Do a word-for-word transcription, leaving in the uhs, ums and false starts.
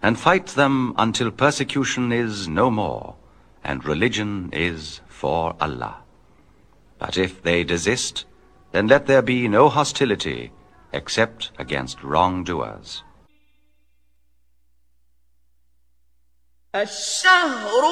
and fight them until persecution is no more, and religion is for Allah. But if they desist, then let there be no hostility except against wrongdoers. الشهر